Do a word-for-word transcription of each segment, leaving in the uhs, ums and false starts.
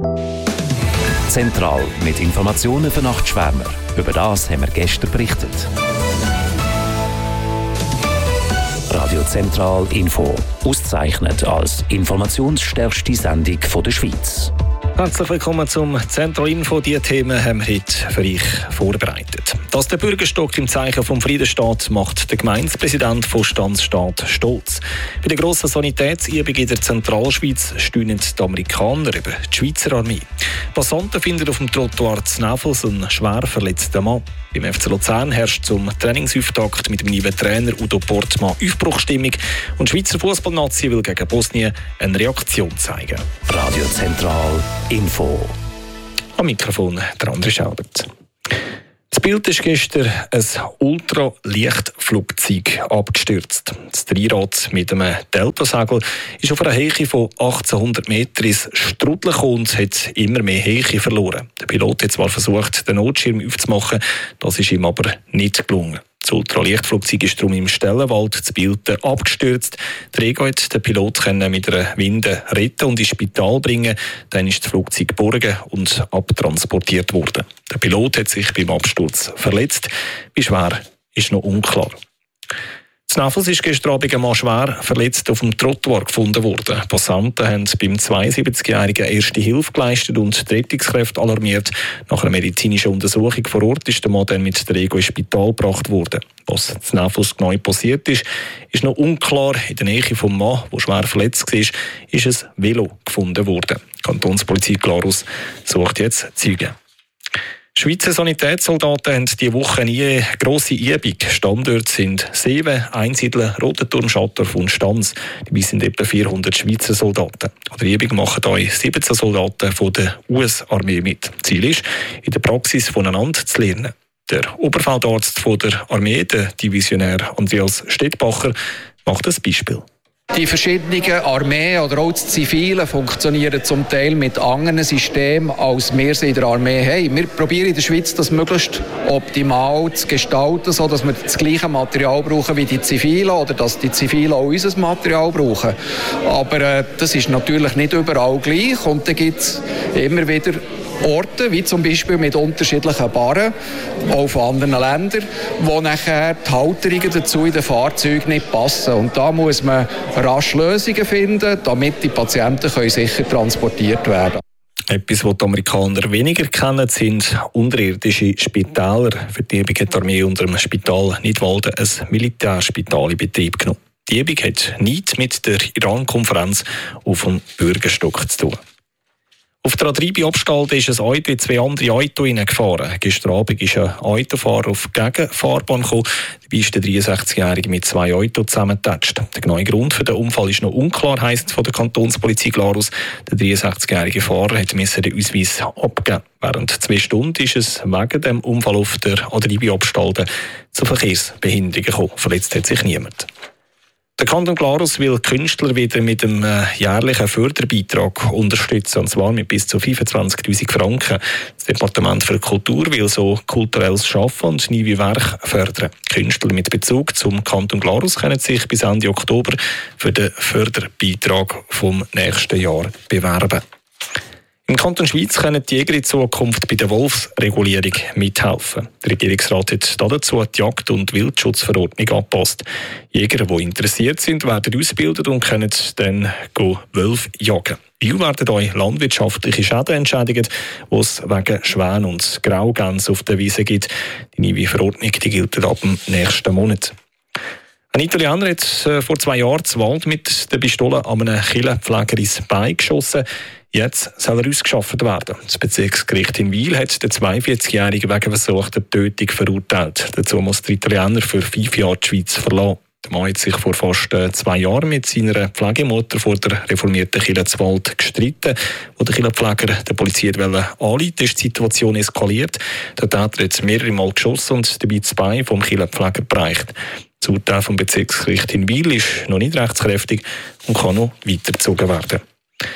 Zentral mit Informationen für Nachtschwärmer. Über das haben wir gestern berichtet. Radio Zentral Info. Ausgezeichnet als informationsstärkste Sendung der Schweiz. Herzlich willkommen zum Zentral Info. Diese Themen haben wir heute für euch vorbereitet. Dass der Bürgerstock im Zeichen vom Frieden steht, macht der Gemeindepräsident von Stanzstadt stolz. Bei der grossen Sanitätsübung in der Zentralschweiz steunen die Amerikaner über die Schweizer Armee. Passanten finden auf dem Trottoir zu Nefels einen schwer verletzten Mann. Beim F C Luzern herrscht zum Trainingsauftakt mit dem neuen Trainer Udo Portmann Aufbruchstimmung und die Schweizer Fußballnazi will gegen Bosnien eine Reaktion zeigen. Radio Zentral Info. Am Mikrofon der André Schaubert. Das Bild ist gestern ein Ultraleichtflugzeug abgestürzt. Das Dreirad mit einem Delta-Segel ist auf einer Höhe von achtzehnhundert Meter ins Strudeln gekommen und hat immer mehr Höhe verloren. Der Pilot hat zwar versucht, den Notschirm aufzumachen, das ist ihm aber nicht gelungen. Das Ultraleichtflugzeug ist darum im Stellenwald zu Bilten abgestürzt. Der Rego hat den Pilot mit einer Winde retten und ins Spital bringen. Dann ist das Flugzeug geborgen und abtransportiert worden. Der Pilot hat sich beim Absturz verletzt. Wie schwer ist noch unklar. In Nefels ist gestern Abend ein Mann schwer verletzt auf dem Trottoir gefunden worden. Passanten haben beim zweiundsiebzigjährigen erste Hilfe geleistet und die Rettungskräfte alarmiert. Nach einer medizinischen Untersuchung vor Ort ist der Mann dann mit der Rego ins Spital gebracht worden. Was in Nefels genau passiert ist, ist noch unklar. In der Nähe vom Mann, der schwer verletzt war, ist ein Velo gefunden worden. Die Kantonspolizei Glarus sucht jetzt Zeugen. Schweizer Sanitätssoldaten haben diese Woche eine grosse Übung. Standorte sind Seewen, Einsiedeln, Rotenturm, Schattdorf und Stams. Dabei sind etwa vierhundert Schweizer Soldaten. An der Übung machen hier siebzehn Soldaten von der U S-Armee mit. Ziel ist, in der Praxis voneinander zu lernen. Der Oberfeldarzt von der Armee, der Divisionär Andreas Stettbacher, macht ein Beispiel. Die verschiedenen Armeen oder auch das Zivile funktionieren zum Teil mit anderen Systemen, als wir sie in der Armee haben. Wir probieren in der Schweiz das möglichst optimal zu gestalten, sodass wir das gleiche Material brauchen wie die Zivilen oder dass die Zivilen auch unser Material brauchen. Aber äh, das ist natürlich nicht überall gleich und da gibt es immer wieder Orte, wie zum Beispiel mit unterschiedlichen Barren, auch von anderen Ländern, wo nachher die Halterungen dazu in den Fahrzeugen nicht passen. Und da muss man rasch Lösungen finden, damit die Patienten können sicher transportiert werden können. Etwas, was die Amerikaner weniger kennen, sind unterirdische Spitäler. Für die Übung hat die Armee unter dem Spital Nidwalden ein Militärspital in Betrieb genommen. Die Übung hat nichts mit der Iran-Konferenz auf dem Bürgerstock zu tun. Auf der A drei bei Obstalden ist ein Auto in zwei andere Autos hineingefahren. Gestern Abend ist ein Autofahrer auf die Gegenfahrbahn gekommen. Dabei ist der dreiundsechzigjährige mit zwei Autos zusammengetatscht. Der genaue Grund für den Unfall ist noch unklar, heisst es von der Kantonspolizei Glarus. Der dreiundsechzigjährige Fahrer hat den Ausweis abgegeben. Während zwei Stunden ist es wegen dem Unfall auf der A drei bei Obstalden zu Verkehrsbehinderungen gekommen. Verletzt hat sich niemand. Der Kanton Glarus will Künstler wieder mit einem jährlichen Förderbeitrag unterstützen, und zwar mit bis zu fünfundzwanzigtausend Franken. Das Departement für Kultur will so kulturelles Schaffen und neue Werke fördern. Künstler mit Bezug zum Kanton Glarus können sich bis Ende Oktober für den Förderbeitrag vom nächsten Jahr bewerben. Im Kanton Schweiz können die Jäger in Zukunft bei der Wolfsregulierung mithelfen. Der Regierungsrat hat dazu die Jagd- und Wildschutzverordnung angepasst. Jäger, die interessiert sind, werden ausgebildet und können dann Wölfe jagen. Wie werden euch landwirtschaftliche Schäden entschädigt, die es wegen Schwäne und Graugänse auf der Wiese gibt? Die neue Verordnung die gilt ab dem nächsten Monat. Ein Italiener hat vor zwei Jahren zu Wald mit der Pistole an einem Kirchenpfleger ins Bein geschossen. Jetzt soll er ausgeschafft werden. Das Bezirksgericht in Wil hat den zweiundvierzigjährigen wegen versuchter Tötung verurteilt. Dazu muss der Italiener für fünf Jahre die Schweiz verlassen. Der Mann hat sich vor fast zwei Jahren mit seiner Pflegemutter vor der reformierten Kirche zu Wald gestritten. Als der Kirchenpfleger der Polizei anrufen, ist die Situation eskaliert. Der Täter hat mehrere Mal geschossen und dabei das Bein vom Kirchenpfleger gebrochen. Das Urteil vom Bezirksgericht in Wil ist noch nicht rechtskräftig und kann noch weitergezogen werden.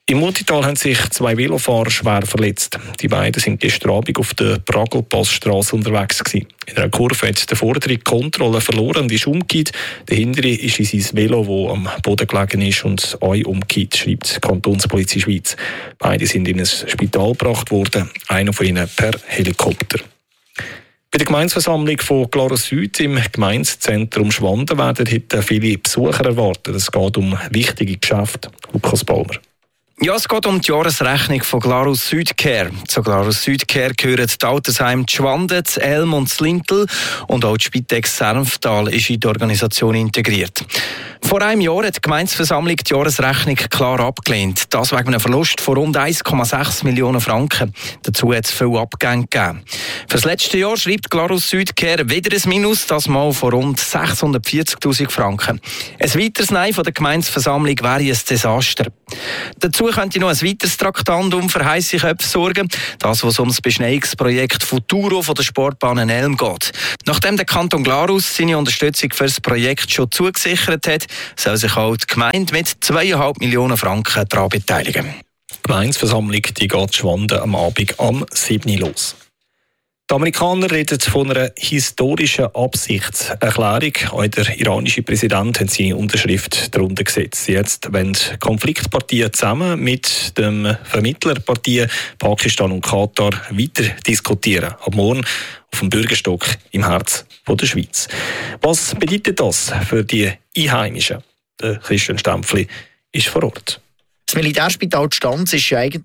Im Murtital haben sich zwei Velofahrer schwer verletzt. Die beiden sind gestern Abend auf der Pragelpassstrasse unterwegs gewesen. In einer Kurve hat der Vordere die Kontrolle verloren und ist umgekehrt. Der Hintere ist in sein Velo, das am Boden gelegen ist, und euch umgekehrt, schreibt die Kantonspolizei Schweiz. Beide sind in ein Spital gebracht worden, einer von ihnen per Helikopter. Bei der Gemeindeversammlung von Glarus Süd im Gemeindezentrum Schwanden werden heute viele Besucher erwartet. Es geht um wichtige Geschäfte. Lukas Balmer. Ja, es geht um die Jahresrechnung von Glarus Südcare. Zu Glarus Südcare gehören die Altersheime Schwanden, Elm und Slintel, und auch die Spitex Senftal ist in die Organisation integriert. Vor einem Jahr hat die Gemeindeversammlung die Jahresrechnung klar abgelehnt. Das wegen einem Verlust von rund eins Komma sechs Millionen Franken. Dazu hat es viele Abgänge gegeben. Für das letzte Jahr schreibt Glarus Südcare wieder ein Minus, das mal von rund sechshundertvierzigtausend Franken. Ein weiteres Nein von der Gemeindeversammlung wäre ein Desaster. Dazu könnte noch ein weiteres Traktandum für heisse Köpfe sorgen, das, was um das Beschneiungsprojekt Futuro von der Sportbahn Elm geht. Nachdem der Kanton Glarus seine Unterstützung für das Projekt schon zugesichert hat, soll sich auch die Gemeinde mit zweieinhalb Millionen Franken daran beteiligen. Die Gemeindeversammlung die geht Schwanden am Abend am sieben Uhr los. Die Amerikaner reden von einer historischen Absichtserklärung. Auch der iranische Präsident hat seine Unterschrift darunter gesetzt. Jetzt wollen Konfliktparteien zusammen mit den Vermittlerparteien Pakistan und Katar weiter diskutieren. Ab morgen auf dem Bürgerstock im Herzen der Schweiz. Was bedeutet das für die Einheimischen? Der Christian Stempfli ist vor Ort. Das Militärspital Stanz ist ja eigentlich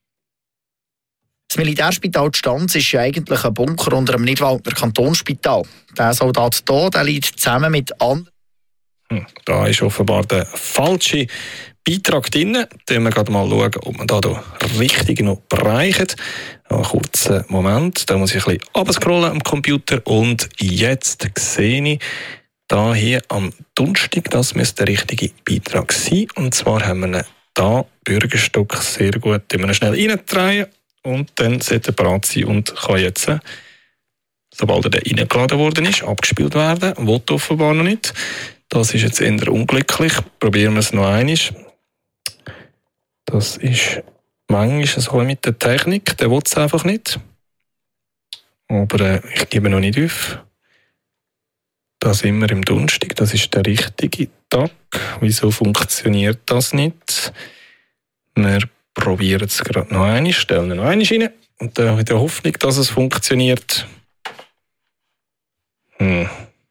Das Militärspital Stanz ist ja eigentlich ein Bunker unter dem Nidwaldner Kantonsspital. Der Soldat hier, der liegt zusammen mit anderen. Hm, da ist offenbar der falsche Beitrag drin. Dann wir gerade mal schauen, ob man da, da richtig noch bereicht. Einen kurzen Moment, da muss ich ein bisschen runterscrollen am Computer. Und jetzt sehe ich da hier am Donnerstag, das müsste der richtige Beitrag sein. Und zwar haben wir da Bürgerstock sehr gut, den wir schnell reindrehen. Und dann sollte er bereit sein und kann jetzt, sobald er reingeladen worden ist, abgespielt werden. Will offenbar noch nicht. Das ist jetzt eher unglücklich. Probieren wir es noch einmal. Das ist manchmal so mit der Technik. Der will es einfach nicht. Aber äh, ich gebe noch nicht auf. Da sind wir im Donnerstag. Das ist der richtige Tag. Wieso funktioniert das nicht? Wir probieren es gerade noch einmal, stellen noch einmal rein und dann in der Hoffnung, dass es funktioniert. Hm.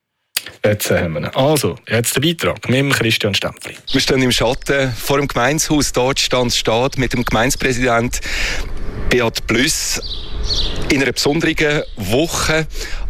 Jetzt haben wir ihn. Also, jetzt der Beitrag mit dem Christian Stempfli. Wir stehen im Schatten vor dem Gemeindehaus. Dort stand steht mit dem Gemeindepräsident Beat Plüss in einer besonderen Woche.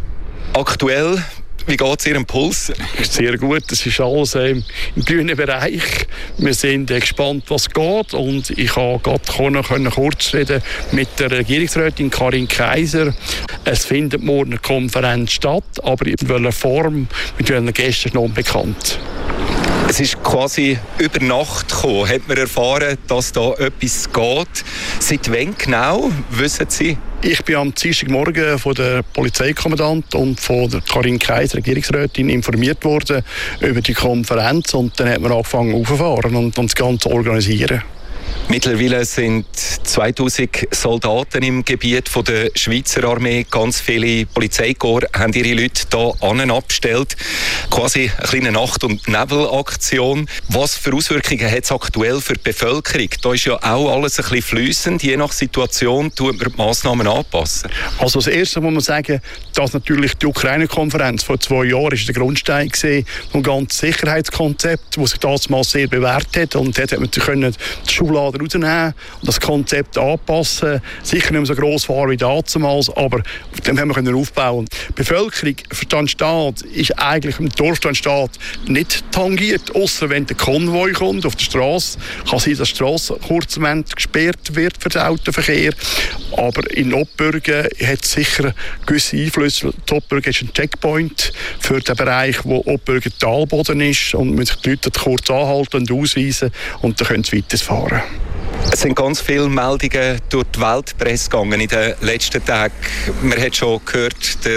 Aktuell, wie geht es Ihrem Puls? Sehr gut, es ist alles ähm, im grünen Bereich. Wir sind äh, gespannt, was geht. Und ich konnte gerade kurz reden mit der Regierungsrätin Karin Kaiser. Es findet morgen eine Konferenz statt, aber in welcher Form, mit welchen Gästen ist noch unbekannt. Es ist quasi über Nacht gekommen. Hat man erfahren, dass da etwas geht? Seit wann genau, wissen Sie? Ich bin am Dienstagmorgen von der Polizeikommandant und von der Karin Kaiser, Regierungsrätin, informiert worden über die Konferenz. Und dann hat man angefangen aufzufahren und, und das Ganze zu organisieren. Mittlerweile sind zweitausend Soldaten im Gebiet von der Schweizer Armee. Ganz viele Polizeikorps haben ihre Leute hier abgestellt. Quasi eine kleine Nacht- und Nebelaktion. Was für Auswirkungen hat es aktuell für die Bevölkerung? Da ist ja auch alles ein bisschen fliessend. Je nach Situation tut man die Massnahmen anpassen. Also das Erste muss man sagen, dass natürlich die Ukraine-Konferenz vor zwei Jahren ist der Grundstein gesehen vom ganzen Sicherheitskonzept, das sich damals sehr bewährt hat. Und dort hat man können die Schubladen rausnehmen und das Konzept anpassen. Sicher nicht mehr so gross fahren wie damals, aber auf dem haben wir aufbauen. Die Bevölkerung für den Staat ist eigentlich im Dorfstaat nicht tangiert, außer wenn der Konvoi kommt auf die Straße. Kann sein, dass die Straße kurz gesperrt wird für den Autoverkehr. Aber in Oppbürgen hat es sicher gewisse Einflüsse. Oppbürgen ist ein Checkpoint für den Bereich, wo Oppbürgen Talboden ist, und man sich die Leute kurz anhalten und ausweisen und dann können sie weiterfahren. Es sind ganz viele Meldungen durch die Weltpresse gegangen in den letzten Tagen. Man hat schon gehört, der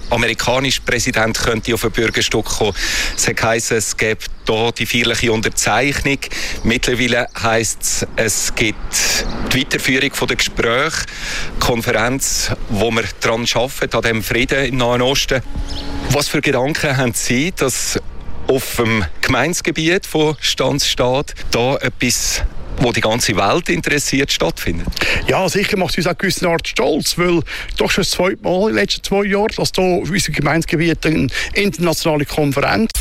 amerikanische Präsident könnte auf den Bürgerstock kommen. Es heisst, es gibt hier die feierliche Unterzeichnung. Mittlerweile heisst es, es gibt die Weiterführung der Gespräche, Konferenz, wo wir daran arbeiten, an dem Frieden im Nahen Osten. Was für Gedanken haben Sie, dass auf dem Gemeindegebiet von Stanzstaat da etwas, wo die ganze Welt interessiert, stattfindet? Ja, sicher macht es uns auch gewissen Art stolz, weil doch schon das zweite Mal in den letzten zwei Jahren, dass hier auf unserem Gemeindegebiet eine internationale Konferenz.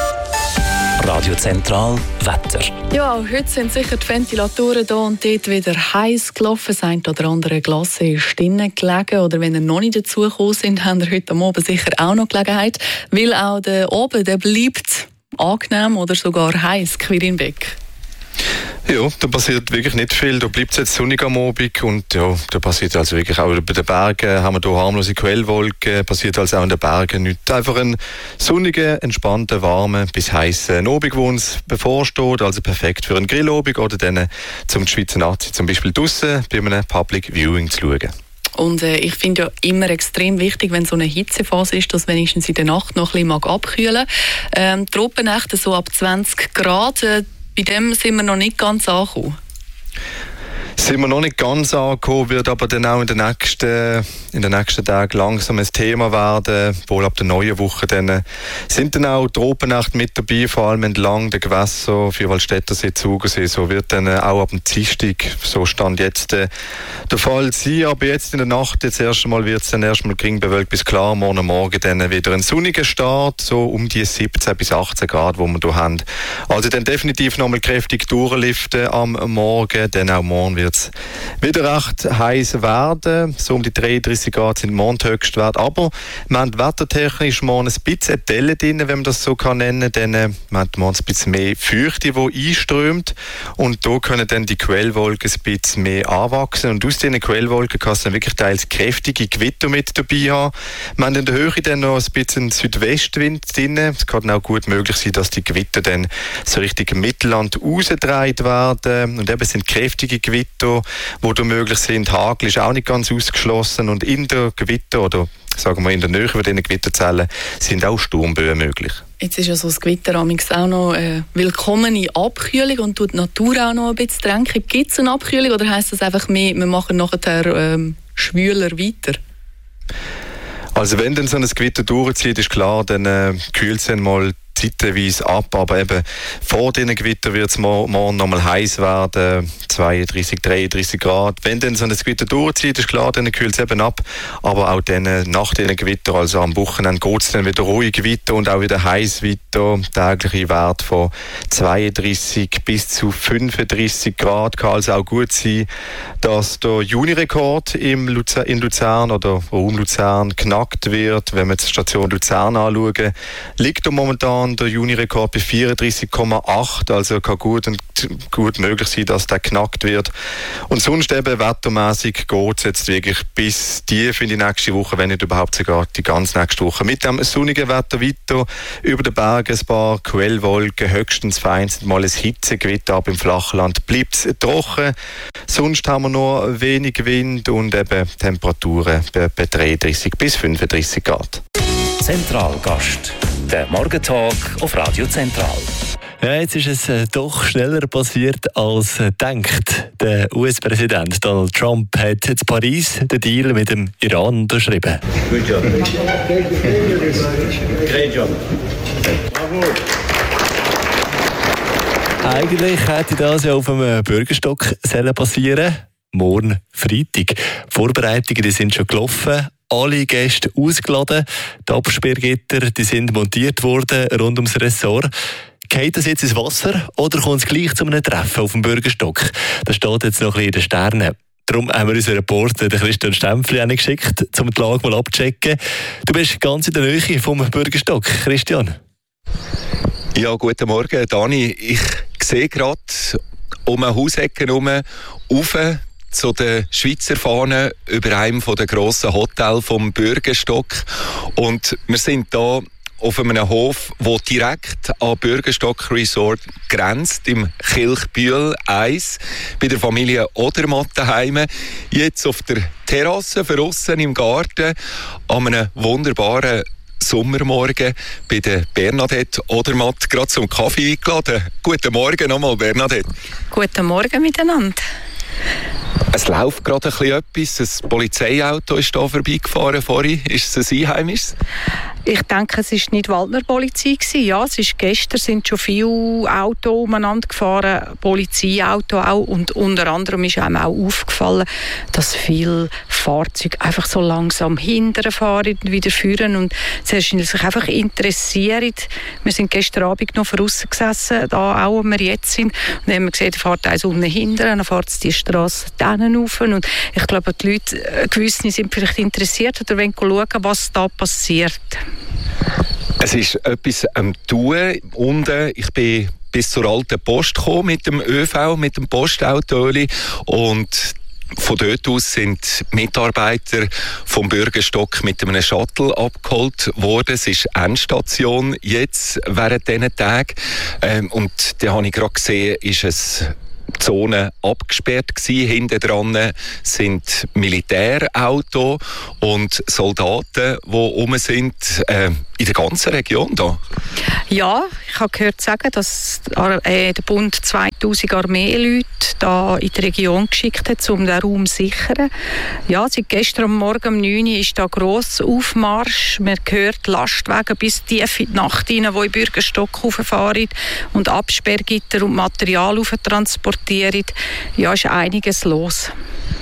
Radio Zentral Wetter. Ja, auch heute sind sicher die Ventilatoren hier und dort wieder heiß gelaufen. Das eine oder andere Glas ist drinnen gelegen. Oder wenn ihr noch nicht dazugekommen sind, habt ihr heute am Abend sicher auch noch Gelegenheit. Weil auch der Abend, der bleibt angenehm oder sogar heiß. Quirin Beck. Ja, da passiert wirklich nicht viel. Da bleibt es jetzt sonnig am Abend und ja, da passiert also wirklich auch bei den Bergen, haben wir hier harmlose Quellwolken, passiert also auch in den Bergen nichts. Einfach ein sonniger, entspannter, warmer bis heißer Abend, der uns bevorsteht, also perfekt für einen Grillabend oder dann zum Schweizer Nazi zum Beispiel draussen bei einem Public Viewing zu schauen. Und äh, ich finde ja immer extrem wichtig, wenn so eine Hitzephase ist, dass wenigstens in der Nacht noch ein bisschen abkühlen mag. Ähm, die Tropennächte so ab zwanzig Grad, äh, bei dem sind wir noch nicht ganz angekommen. Sind wir noch nicht ganz angekommen, wird aber dann auch in den nächsten, in den nächsten Tagen langsam ein Thema werden. Wohl ab der neuen Woche dann sind dann auch Tropennächte mit dabei, vor allem entlang der Gewässer, Vierwaldstättersee, Zugersee. So wird dann auch ab dem Dienstag, so stand jetzt äh, der Fall sein. Aber jetzt in der Nacht, jetzt erst einmal wird es dann erstmal gering bewölkt bis klar. Morgen Morgen dann wieder ein sonniger Start, so um die siebzehn bis achtzehn Grad, die wir hier haben. Also dann definitiv nochmal kräftig durchliften am Morgen, dann auch morgen wird es wieder recht heiß werden. So um die dreiunddreißig Grad sind Mondhöchstwert. Aber wir haben wettertechnisch morgen ein bisschen Delle drin, wenn man das so kann nennen kann. Denn wir haben morgen ein bisschen mehr Feuchte, die einströmt. Und da können dann die Quellwolken ein bisschen mehr anwachsen. Und aus diesen Quellwolken kann es dann wirklich teils kräftige Gewitter mit dabei haben. Wir haben in der Höhe dann noch ein bisschen Südwestwind drin. Es kann dann auch gut möglich sein, dass die Gewitter dann so richtig im Mittelland rausgedreht werden. Und eben sind kräftige Gewitter, wo da möglich sind. Hagel ist auch nicht ganz ausgeschlossen und in der Gewitter oder sagen wir in der Nähe von diesen Gewitterzellen sind auch Sturmböen möglich. Jetzt ist ja so das Gewitter auch noch eine willkommene Abkühlung und tut die Natur auch noch ein bisschen drängen. Gibt es eine Abkühlung oder heisst das einfach mehr, wir machen nachher ähm, schwüler weiter? Also wenn dann so ein Gewitter durchzieht, ist klar, dann äh, kühlt es dann mal zeitweise ab, aber eben vor diesen Gewitter wird es morgen noch mal heiß werden, zweiunddreißig, dreiunddreißig Grad. Wenn dann so ein Gewitter durchzieht, ist klar, dann kühlt es eben ab, aber auch dann nach diesen Gewitter, also am Wochenende geht es dann wieder ruhig weiter und auch wieder heiß weiter. Tägliche Wert von zweiunddreißig bis zu fünfunddreißig Grad kann also auch gut sein, dass der Juni-Rekord im Luzern, in Luzern oder um Luzern knackt wird. Wenn wir die Station Luzern anschauen, liegt er momentan der Juni-Rekord bei vierunddreißig Komma acht, also kann gut und gut möglich sein, dass der knackt wird. Und sonst eben wettermäßig geht es jetzt wirklich bis tief in die nächste Woche, wenn nicht überhaupt sogar die ganze nächste Woche. Mit dem sonnigen Wetter weiter, über den Bergen ein paar Quellwolken, höchstens vereinzelt mal ein Hitzegewitter, aber im Flachland bleibt es trocken. Sonst haben wir noch wenig Wind und eben Temperaturen bei dreiunddreißig bis fünfunddreißig Grad. Zentralgast, der Morgentag auf Radio Zentral. Ja, jetzt ist es äh, doch schneller passiert als äh, denkt. Der U S-Präsident Donald Trump hat in Paris den Deal mit dem Iran unterschrieben. Good job. Great job. Eigentlich hätte das ja auf einem Bürgerstock passieren. Morgen Freitag. Die Vorbereitungen die sind schon gelaufen. Alle Gäste ausgeladen. Die Absperrgitter die sind montiert worden rund ums Ressort. Geht das jetzt ins Wasser oder kommt es gleich zu einem Treffen auf dem Bürgerstock? Das steht jetzt noch ein bisschen in den Sternen. Darum haben wir unseren Reporter Christian Stempfli geschickt, um die Lage mal abzuchecken. Du bist ganz in der Nähe vom Bürgerstock, Christian. Ja, guten Morgen, Dani. Ich sehe gerade um eine Hausecke herum, rauf zu der Schweizer Fahne über einem der grossen Hotels vom Bürgerstock. Und wir sind hier auf einem Hof, der direkt an Bürgerstock Resort grenzt, im Kilchbühl eins, bei der Familie Odermatt daheim. Jetzt auf der Terrasse, draussen im Garten, an einem wunderbaren Sommermorgen bei der Bernadette Odermatt gerade zum Kaffee eingeladen. Guten Morgen nochmal, Bernadette. Guten Morgen miteinander. Es läuft gerade ein bisschen etwas. Ein Polizeiauto ist hier vorbeigefahren vorhin. Ist es ein Einheimisches? Ich denke, es war nicht die Waldner Polizei. Ja, es ist, gestern sind schon viele Autos umeinander gefahren, Polizeiautos auch. Und unter anderem ist einem auch aufgefallen, dass viele Fahrzeuge einfach so langsam hinterher fahren und wieder führen. Und sie sich einfach interessieren. Wir sind gestern Abend noch draussen gesessen, da auch, wo wir jetzt sind. Und dann haben wir gesehen, da fährt eins unten hinterher, dann fährt es die Straße dann rauf. Und ich glaube, die Leute, gewisse sind vielleicht interessiert oder wollen schauen, was da passiert. Es ist etwas am Tun. Unten, ich bin bis zur alten Post gekommen mit dem ÖV, mit dem Postauto. Und von dort aus sind Mitarbeiter vom Bürgerstock mit einem Shuttle abgeholt worden. Es ist Endstation jetzt während diesen Tagen. Ähm, und da habe ich gerade gesehen, ist es Zone abgesperrt gsi. Hinten dran sind Militärautos und Soldaten, die rum sind, äh, in der ganzen Region da. Ja, ich habe gehört sagen, dass der Bund zweitausend Armeeleute da in die Region geschickt hat, um den Raum zu sichern. Ja, seit gestern am Morgen um neun Uhr ist da grosser Aufmarsch. Man hört Lastwagen bis tief in die Nacht rein, die in den Bürgerstock rauffahren und Absperrgitter und Material transportieren. Ja, ist einiges los.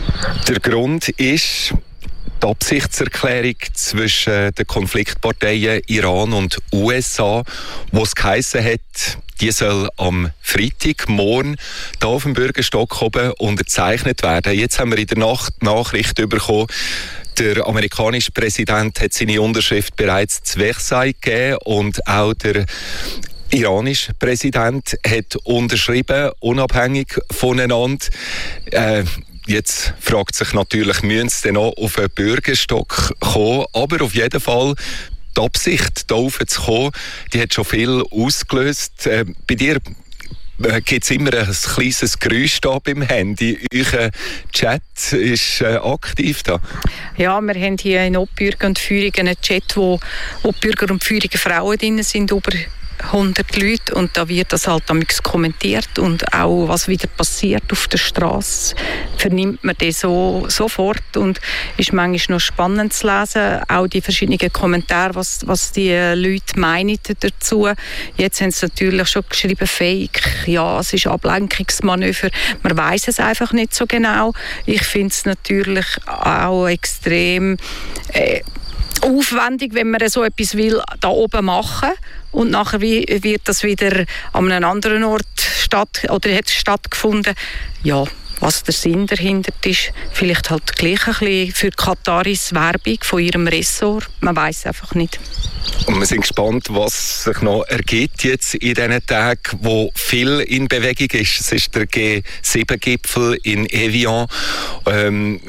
Der Grund ist die Absichtserklärung zwischen den Konfliktparteien Iran und U S A, wo es geheissen hat, die soll am Freitag, morgen, hier auf dem Bürgerstock oben unterzeichnet werden. Jetzt haben wir in der Nacht die Nachricht bekommen, der amerikanische Präsident hat seine Unterschrift bereits zu Versailles gegeben und auch der iranische Präsident hat unterschrieben, unabhängig voneinander. Äh, Jetzt fragt sich natürlich, müssen sie denn noch auf einen Bürgerstock kommen? Aber auf jeden Fall, die Absicht, hier rauf zu kommen, die hat schon viel ausgelöst. Äh, bei dir äh, gibt es immer ein kleines Geräusch da beim Handy. Euer Chat ist äh, aktiv da. Ja, wir haben hier in Obbürger und Führungen einen Chat, wo Obbürger und Führungen Frauen drin sind, über hundert Leute, und da wird das halt kommentiert und auch was wieder passiert auf der Straße vernimmt man das so sofort und ist manchmal noch spannend zu lesen, auch die verschiedenen Kommentare, was, was die Leute meinen dazu. Jetzt haben sie natürlich schon geschrieben, Fake, ja, es ist Ablenkungsmanöver, man weiß es einfach nicht so genau. Ich finde es natürlich auch extrem äh, aufwendig, wenn man so etwas will, da oben machen und nachher wird das wieder an einem anderen Ort statt oder hat stattgefunden. Ja, was der Sinn dahinter ist, vielleicht halt gleich ein bisschen für Kataris Werbung von ihrem Ressort. Man weiß einfach nicht. Und wir sind gespannt, was sich noch ergibt jetzt in diesen Tagen, wo viel in Bewegung ist. Es ist der G sieben Gipfel in Evian. Ähm,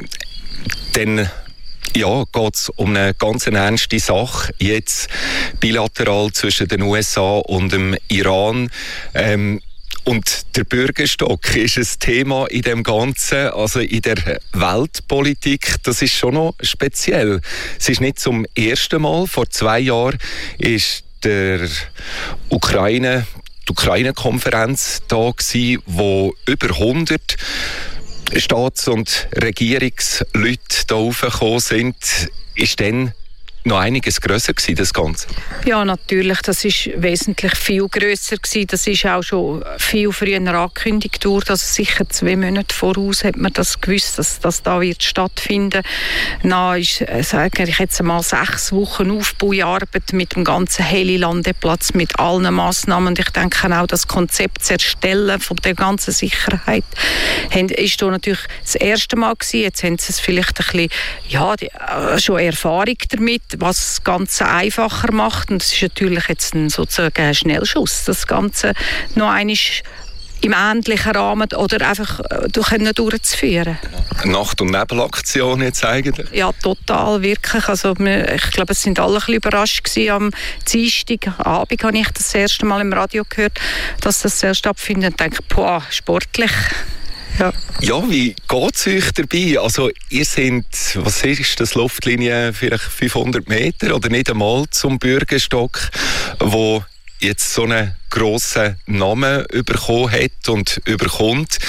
dann Ja, geht es um eine ganz ernste Sache, jetzt bilateral zwischen den U S A und dem Iran. Ähm, und der Bürgerstock ist ein Thema in dem Ganzen, also in der Weltpolitik, das ist schon noch speziell. Es ist nicht zum ersten Mal, vor zwei Jahren ist der Ukraine, die Ukraine-Konferenz da gewesen, wo über hundert Staats- und Regierungsleute hier raufgekommen sind. Ist dann noch einiges grösser gewesen, das Ganze? Ja, natürlich. Das ist wesentlich viel grösser gewesen. Das ist auch schon viel früher angekündigt worden. Also sicher zwei Monate voraus hat man das gewusst, dass das da wird stattfinden. Dann ist, sage ich jetzt einmal, sechs Wochen Aufbauarbeit mit dem ganzen Heli-Landeplatz, mit allen Massnahmen. Und ich denke auch, das Konzept zu erstellen von der ganzen Sicherheit ist da natürlich das erste Mal gewesen. Jetzt haben sie es vielleicht ein bisschen, ja, die, schon Erfahrung damit, was das Ganze einfacher macht. Und es ist natürlich jetzt ein, sozusagen ein Schnellschuss, das Ganze noch einmal im ähnlichen Rahmen oder einfach äh, durchzuführen. Nacht- und Nebelaktion jetzt eigentlich? Ja, total, wirklich. Also, ich glaube, es sind alle ein bisschen überrascht gewesen. Am Dienstagabend habe ich das erste Mal im Radio gehört, dass das sehr stattfindet und denke, boah, sportlich. Ja. ja, wie geht es euch dabei? Also ihr seid, was ist das, Luftlinie vielleicht fünfhundert Meter oder nicht einmal zum Bürgerstock, wo jetzt so einen grossen Namen bekommen hat und überkommt,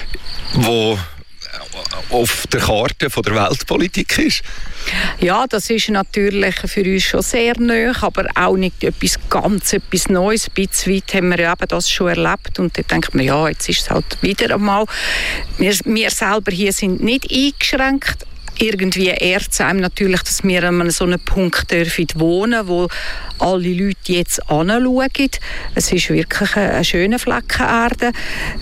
wo auf der Karte von der Weltpolitik ist? Ja, das ist natürlich für uns schon sehr neu, aber auch nicht etwas ganz etwas Neues. Ein bisschen weit haben wir ja eben das schon erlebt und dann denkt man, ja, jetzt ist es halt wieder einmal. Wir, wir selber hier sind nicht eingeschränkt. Irgendwie ehrt es einem natürlich, dass wir an so einem Punkt dürfen wohnen, wo alle Leute jetzt anschauen. Es ist wirklich ein schöner Flecken Erde,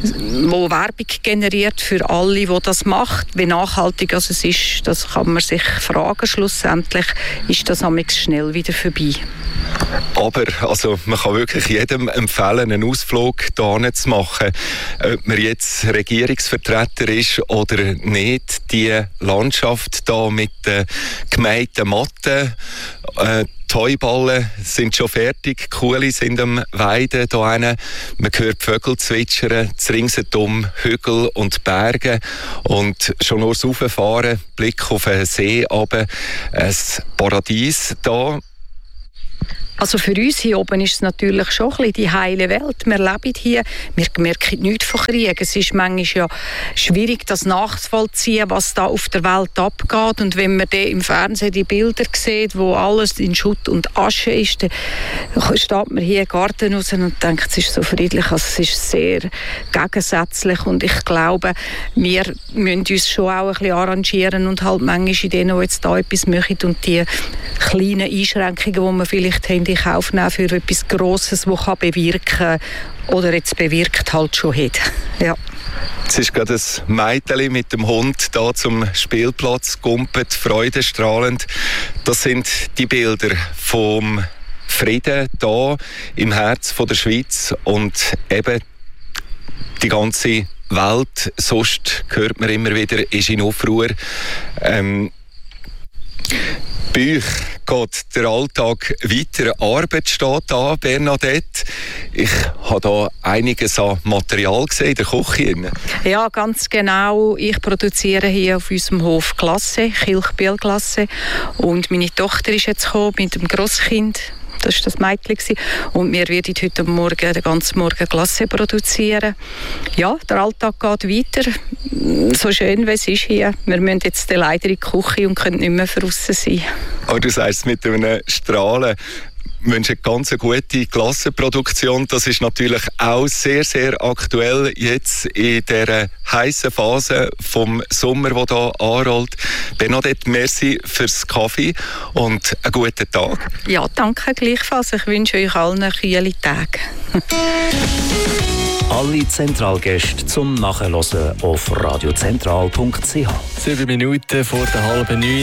wo Werbung generiert für alle, die das macht. Wie nachhaltig also es ist, das kann man sich fragen. Schlussendlich ist das amigs schnell wieder vorbei. Aber also, man kann wirklich jedem empfehlen, einen Ausflug hierhin zu machen. Ob man jetzt Regierungsvertreter ist oder nicht, die Landschaft hier mit den gemähten Matten, äh, die Heuballen sind schon fertig, die Kuhle sind am Weiden hier hinten. Man hört die Vögel zwitschern, ringsherum Hügel und Berge und schon nur das Rauffahren, Blick auf den See runter, ein Paradies hier. Also für uns hier oben ist es natürlich schon ein bisschen die heile Welt. Wir leben hier, wir merken nichts von Krieg. Es ist manchmal ja schwierig, das nachzuvollziehen, was da auf der Welt abgeht. Und wenn man dann im Fernsehen die Bilder sieht, wo alles in Schutt und Asche ist, dann steht man hier im Garten raus und denkt, es ist so friedlich. Also es ist sehr gegensätzlich. Und ich glaube, wir müssen uns schon auch ein bisschen arrangieren und halt manchmal in denen, die jetzt da etwas machen und die kleinen Einschränkungen, die wir vielleicht haben, in Kauf nehmen für etwas Grosses, das kann bewirken oder jetzt bewirkt halt schon hat. Ja. Es ist gerade ein Mädchen mit dem Hund da zum Spielplatz gumpet, freudestrahlend. Das sind die Bilder vom Frieden da im Herz von der Schweiz und eben die ganze Welt. Sonst hört man immer wieder, ist in Aufruhr. Ähm, Bei euch geht der Alltag weiter. Arbeit steht an, Bernadette. Ich habe da einiges an Material gesehen in der Küche. Ja, ganz genau. Ich produziere hier auf unserem Hof Glasse, Kilchbiel-Glasse. Und meine Tochter ist jetzt gekommen mit dem Grosskind. Das war das Mädchen. Und wir werden heute Morgen den ganzen Morgen Glasse produzieren. Ja, der Alltag geht weiter. So schön, wie es ist hier. Wir müssen jetzt leider in die Küche und können nicht mehr draussen sein. Aber du sagst mit einem Strahlen. Wir wünschen eine ganz gute Glassenproduktion. Das ist natürlich auch sehr, sehr aktuell jetzt in dieser heißen Phase vom Sommer, der hier anrollt. Bernadette, merci fürs Kaffee und einen guten Tag. Ja, danke gleichfalls. Ich wünsche euch allen einen kühlen Tag. Alle Zentralgäste zum Nachhören auf radiozentral punkt c h. Sieben Minuten vor der halben neun.